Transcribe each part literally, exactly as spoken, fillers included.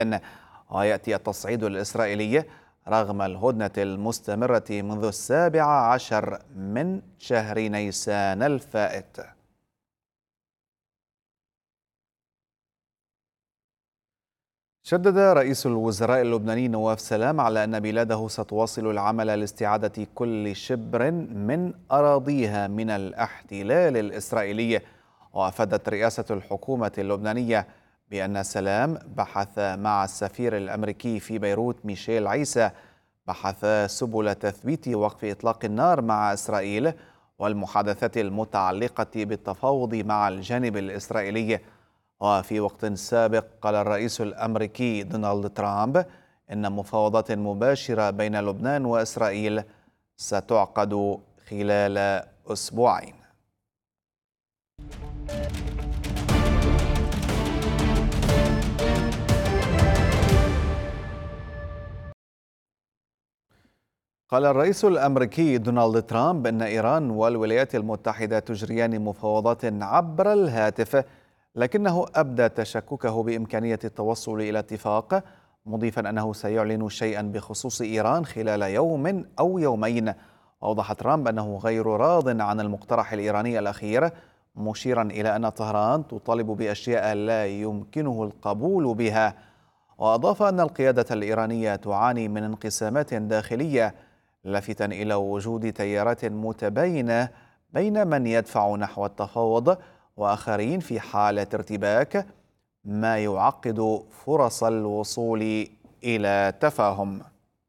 ويأتي التصعيد الإسرائيلي رغم الهدنة المستمرة منذ السابع عشر من شهر نيسان الفائت. شدد رئيس الوزراء اللبناني نواف سلام على أن بلاده ستواصل العمل لاستعادة كل شبر من أراضيها من الاحتلال الإسرائيلي. وأفادت رئاسة الحكومة اللبنانية بأن سلام بحث مع السفير الأمريكي في بيروت ميشيل عيسى بحث سبل تثبيت وقف إطلاق النار مع إسرائيل والمحادثات المتعلقة بالتفاوض مع الجانب الإسرائيلي. وفي وقت سابق قال الرئيس الأمريكي دونالد ترامب إن مفاوضات مباشرة بين لبنان وإسرائيل ستعقد خلال أسبوعين. قال الرئيس الأمريكي دونالد ترامب أن إيران والولايات المتحدة تجريان مفاوضات عبر الهاتف، لكنه أبدى تشككه بإمكانية التوصل إلى اتفاق، مضيفا أنه سيعلن شيئا بخصوص إيران خلال يوم أو يومين. وأوضح ترامب أنه غير راض عن المقترح الإيراني الأخير، مشيرا إلى أن طهران تطالب بأشياء لا يمكنه القبول بها. وأضاف أن القيادة الإيرانية تعاني من انقسامات داخلية، لافتا إلى وجود تيارات متباينة بين من يدفع نحو التفاوض وآخرين في حالة ارتباك، ما يعقد فرص الوصول إلى تفاهم.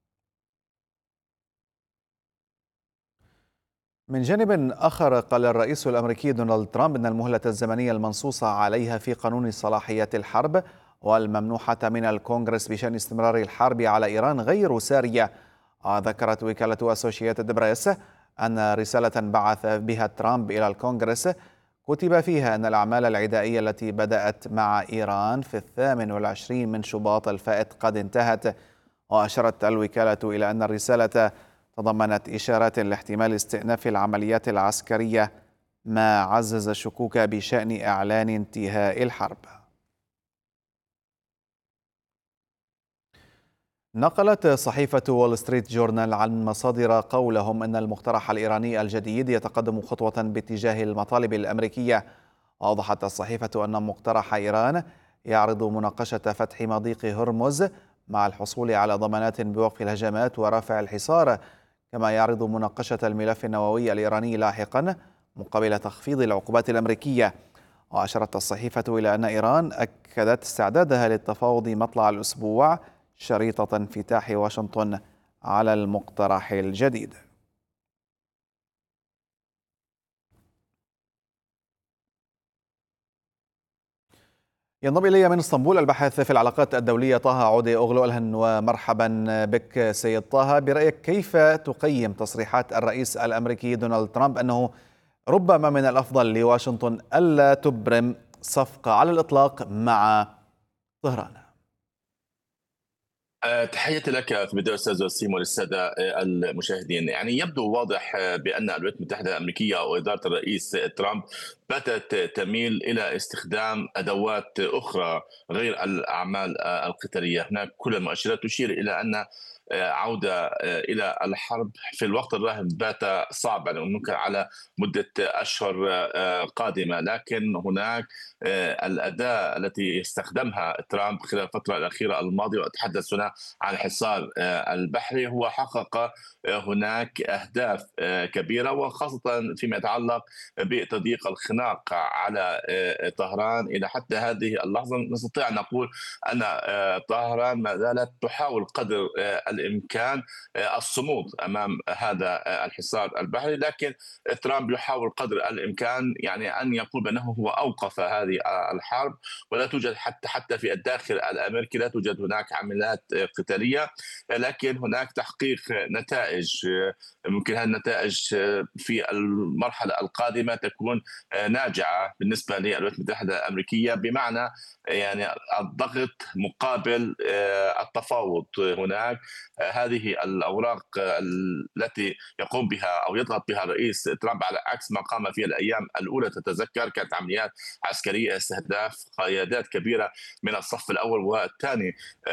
من جانب آخر قال الرئيس الأمريكي دونالد ترامب أن المهلة الزمنية المنصوص عليها في قانون صلاحيات الحرب والممنوحة من الكونغرس بشأن استمرار الحرب على إيران غير سارية. ذكرت وكالة أسوشيتد بريس أن رسالة بعث بها ترامب إلى الكونغرس كتب فيها أن الأعمال العدائية التي بدأت مع إيران في الثامن والعشرين من شباط الفائت قد انتهت. وأشارت الوكالة إلى أن الرسالة تضمنت إشارات لاحتمال استئناف العمليات العسكرية، ما عزز الشكوك بشأن إعلان انتهاء الحرب. نقلت صحيفة وول ستريت جورنال عن مصادر قولهم أن المقترح الإيراني الجديد يتقدم خطوة باتجاه المطالب الأمريكية. وأوضحت الصحيفة أن مقترح إيران يعرض مناقشة فتح مضيق هرمز مع الحصول على ضمانات بوقف الهجمات ورفع الحصار، كما يعرض مناقشة الملف النووي الإيراني لاحقا مقابل تخفيض العقوبات الأمريكية. وأشارت الصحيفة إلى أن إيران أكدت استعدادها للتفاوض مطلع الأسبوع، شريطة انفتاح واشنطن على المقترح الجديد. ينضم إلي من اسطنبول الباحث في العلاقات الدولية طه عودي أوغلو. أهلا ومرحبا بك سيد طه. برأيك كيف تقيم تصريحات الرئيس الأمريكي دونالد ترامب أنه ربما من الأفضل لواشنطن ألا تبرم صفقة على الإطلاق مع طهران؟ آه، تحياتي لك في البداية أستاذ وسيم وللسادة آه، المشاهدين. يعني يبدو واضح آه، بأن الولايات المتحدة الأمريكية وإدارة الرئيس ترامب باتت تميل إلى استخدام أدوات أخرى غير الأعمال آه، القتالية. هناك كل المؤشرات تشير إلى أن آه، عودة آه، إلى الحرب في الوقت الراهن بات صعبا وممكن على مدة أشهر آه، قادمة، لكن هناك آه، الأداة التي استخدمها ترامب خلال الفترة الأخيرة الماضية، وأتحدث هنا عن الحصار آه، البحري، هو حقق آه، هناك أهداف آه، كبيرة، وخاصة فيما يتعلق بتضييق الخناق على آه، طهران. إلى حتى هذه اللحظة نستطيع أن نقول أن آه، طهران ما زالت تحاول قدر آه، الإمكان آه، الصمود أمام هذا آه، الحصار البحري، لكن ترامب يحاول قدر الإمكان يعني أن يقول بأنه هو أوقف هذه الحرب، ولا توجد حتى حتى في الداخل الأمريكي لا توجد هناك عمليات قتالية، لكن هناك تحقيق نتائج. ممكن هذه النتائج في المرحلة القادمة تكون ناجعة بالنسبة للولايات المتحدة الأمريكية، بمعنى يعني الضغط مقابل التفاوض هناك. هذه الأوراق التي يقوم بها أو يضغط بها الرئيس ترامب على عكس ما قام فيها الأيام الأولى، تتذكر كانت عمليات عسكرية استهداف قيادات كبيرة من الصف الأول والثاني.